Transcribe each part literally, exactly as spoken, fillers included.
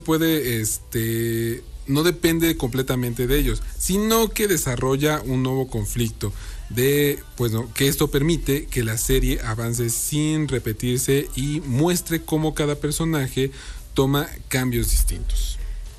puede, este, no depende completamente de ellos, sino que desarrolla un nuevo conflicto de, pues, no, que esto permite que la serie avance sin repetirse y muestre cómo cada personaje toma cambios distintos.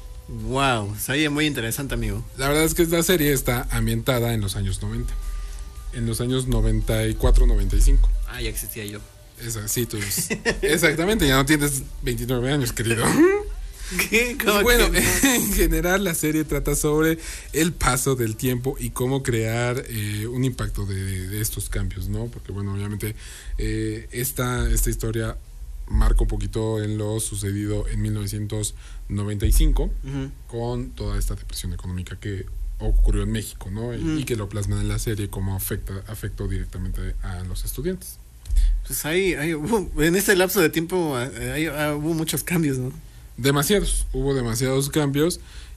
Wow, se oye muy interesante, amigo. La verdad es que esta serie está ambientada en los años noventa, en los años noventa y cuatro noventa y cinco. Ah, ya existía yo. Esa, sí, tú, exactamente, ya no tienes veintinueve años, querido. ¿Qué? Y bueno, no? En general la serie trata sobre el paso del tiempo y cómo crear eh, un impacto de, de estos cambios, ¿no? Porque bueno, obviamente eh, esta, esta historia marca un poquito en lo sucedido en mil novecientos noventa y cinco, uh-huh, con toda esta depresión económica que ocurrió en México, ¿no? Uh-huh. Y, y que lo plasman en la serie cómo afecta, afectó directamente a los estudiantes. Pues ahí, ahí hubo, en ese lapso de tiempo ahí, ahí, hubo muchos cambios, ¿no? Demasiados, hubo demasiados cambios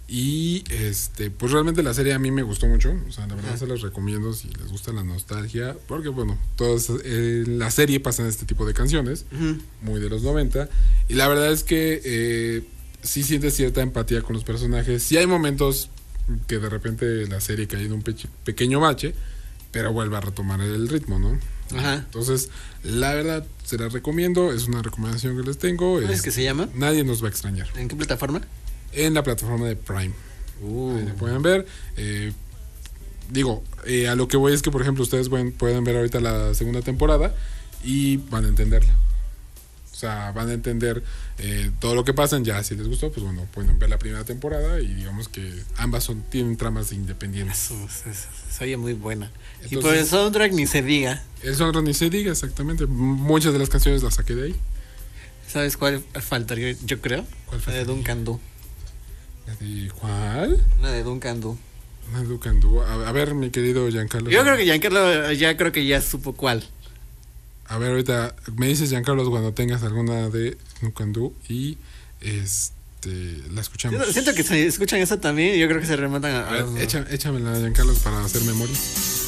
y este pues realmente la serie a mí me gustó mucho, o sea, la verdad, uh-huh, se las recomiendo si les gusta la nostalgia, porque bueno, todas eh, la serie pasan este tipo de canciones, uh-huh, muy de los noventa, y la verdad es que eh, sí sientes cierta empatía con los personajes. Sí hay momentos que de repente la serie cae en un pe- pequeño bache, pero vuelve a retomar el ritmo, ¿no? Ajá. Entonces, la verdad, se las recomiendo. Es una recomendación que les tengo. ¿Cómo es que se llama? Nadie nos va a extrañar. ¿En qué plataforma? En la plataforma de Prime. Uh. Ahí la pueden ver. Eh, digo, eh, a lo que voy es que, por ejemplo, ustedes pueden, pueden ver ahorita la segunda temporada y van a entenderla. O sea, van a entender eh, todo lo que pasa. Ya si les gustó, pues bueno, pueden ver la primera temporada y digamos que ambas son, tienen tramas independientes. Eso, eso, se oye muy buena. Entonces, y por el soundtrack ni se diga. El soundtrack ni se diga, exactamente. Muchas de las canciones las saqué de ahí. ¿Sabes cuál faltaría, yo creo? ¿Cuál faltaría? La de Duncan Du. ¿La de cuál? La de Duncan Du. La de Duncan Du. A, a ver, mi querido Giancarlo. Yo creo que Giancarlo ya creo que ya supo cuál. A ver, ahorita me dices, Giancarlo, cuando tengas alguna de Duncan Du y este la escuchamos. Siento, siento que se escuchan esa también y yo creo que se remontan a... A ver, échame, échamela, Giancarlo, para hacer memoria.